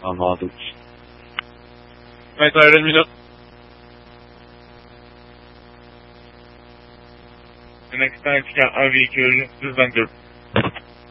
models. Right, sorry, I didn't mean to. The next time Scout RV killed the vendor.